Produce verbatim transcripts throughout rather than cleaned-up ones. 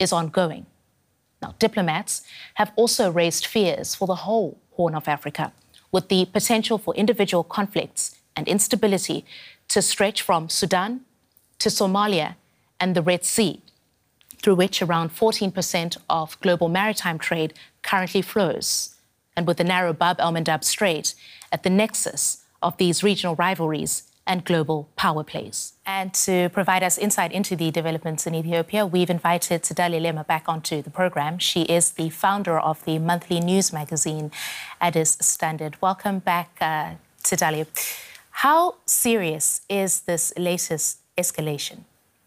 is ongoing. Now, diplomats have also raised fears for the whole Horn of Africa, with the potential for individual conflicts and instability to stretch from Sudan to Somalia and the Red Sea, through which around fourteen percent of global maritime trade currently flows, and with the narrow Bab el-Mandab Strait at the nexus of these regional rivalries and global power plays. And to provide us insight into the developments in Ethiopia, we've invited Tsedaleh Lema back onto the program. She is the founder of the monthly news magazine, Addis Standard. Welcome back, uh, Tsedaleh. How serious is this latest escalation?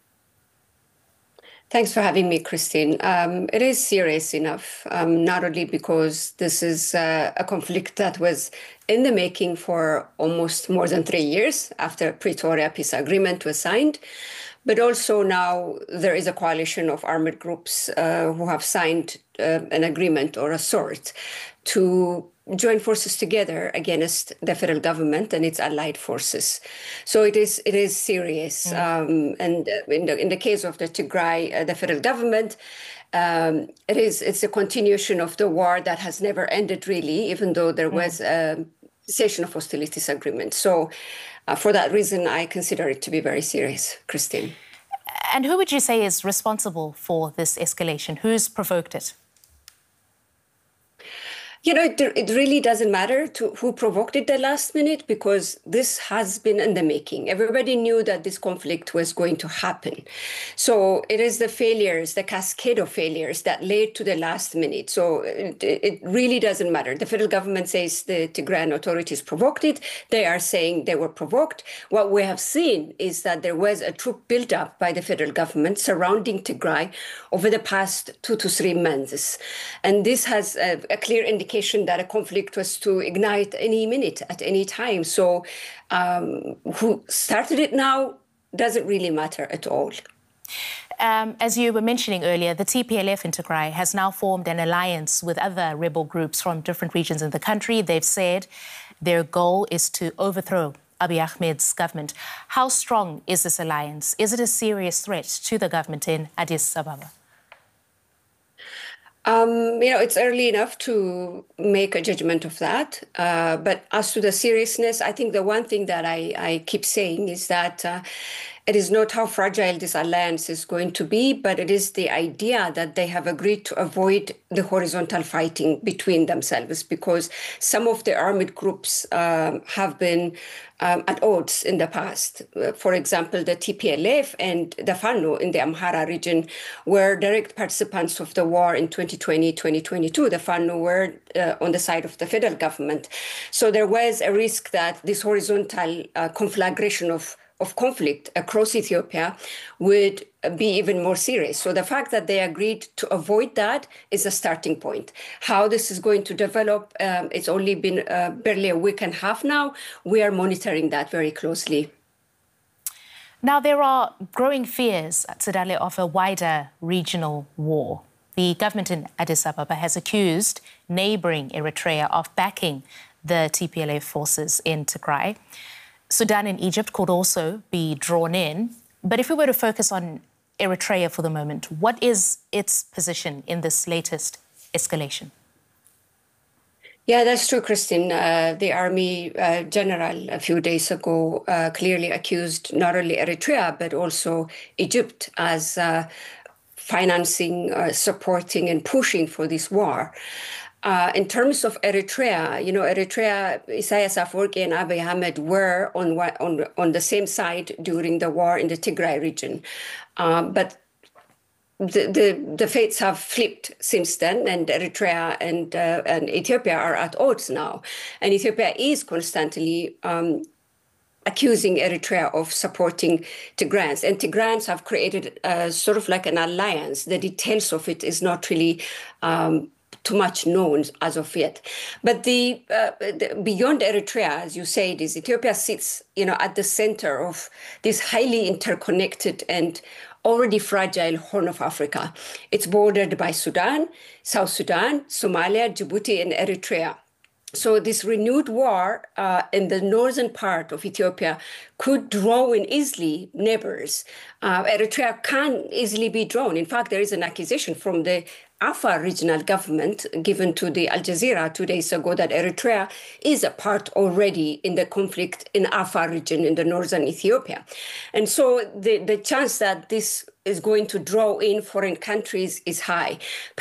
Thanks for having me, Christine. Um, it is serious enough, um, not only because this is uh, a conflict that was in the making for almost more than three years after Pretoria Peace Agreement was signed, but also now there is a coalition of armed groups uh, who have signed uh, an agreement or a sort to join forces together against the federal government and its allied forces. So it is it is serious. Mm. Um, and in the in the case of the Tigray, uh, the federal government, um, it is it's a continuation of the war that has never ended really, even though there mm. was a cessation of hostilities agreement. So uh, for that reason, I consider it to be very serious, Christine. And who would you say is responsible for this escalation? Who's provoked it? You know, it, it really doesn't matter to who provoked it the last minute, because this has been in the making. Everybody knew that this conflict was going to happen. So it is the failures, the cascade of failures that led to the last minute. So it, it really doesn't matter. The federal government says the Tigrayan authorities provoked it. They are saying they were provoked. What we have seen is that there was a troop buildup by the federal government surrounding Tigray over the past two to three months. And this has a, a clear indication that a conflict was to ignite any minute, at any time. So um, who started it now doesn't really matter at all. Um, as you were mentioning earlier, the T P L F in Tigray has now formed an alliance with other rebel groups from different regions in the country. They've said their goal is to overthrow Abiy Ahmed's government. How strong is this alliance? Is it a serious threat to the government in Addis Ababa? Um, you know, it's early enough to make a judgment of that. Uh, but as to the seriousness, I think the one thing that I, I keep saying is that uh, it is not how fragile this alliance is going to be, but it is the idea that they have agreed to avoid the horizontal fighting between themselves, because some of the armed groups um, have been um, at odds in the past. Uh, for example, the T P L F and the Fano in the Amhara region were direct participants of the war in twenty twenty, twenty twenty-two. The Fano were uh, on the side of the federal government. So there was a risk that this horizontal uh, conflagration of of conflict across Ethiopia would be even more serious. So the fact that they agreed to avoid that is a starting point. How this is going to develop, um, it's only been uh, barely a week and a half now. We are monitoring that very closely. Now, there are growing fears, Tsedaleh, of a wider regional war. The government in Addis Ababa has accused neighbouring Eritrea of backing the T P L F forces in Tigray. Sudan and Egypt could also be drawn in. But if we were to focus on Eritrea for the moment, what is its position in this latest escalation? Yeah, that's true, Christine. Uh, the army uh, general a few days ago uh, clearly accused not only Eritrea, but also Egypt as uh, financing, uh, supporting and pushing for this war. Uh, in terms of Eritrea, you know, Eritrea, Isaias Afwerki and Abiy Ahmed were on, on, on the same side during the war in the Tigray region. Um, but the, the, the fates have flipped since then, and Eritrea and, uh, and Ethiopia are at odds now. And Ethiopia is constantly um, accusing Eritrea of supporting Tigrayans. And Tigrayans have created uh, sort of like an alliance. The details of it is not really um, too much known as of yet. But the, uh, the beyond Eritrea, as you say, it is Ethiopia sits, you know, at the center of this highly interconnected and already fragile Horn of Africa. It's bordered by Sudan, South Sudan, Somalia, Djibouti, and Eritrea. So this renewed war uh, in the northern part of Ethiopia could draw in easily neighbors. Uh, Eritrea can easily be drawn. In fact, there is an accusation from the Afar regional government given to the Al Jazeera two days ago that Eritrea is a part already in the conflict in Afar region in the northern Ethiopia. And so the, the chance that this is going to draw in foreign countries is high.